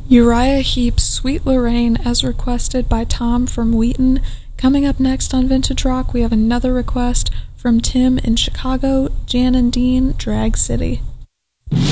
Uriah Heep's Sweet Lorraine, as requested by Tom from Wheaton. Coming up next on Vintage Rock, we have another request from Tim in Chicago, Jan and Dean, Drag City.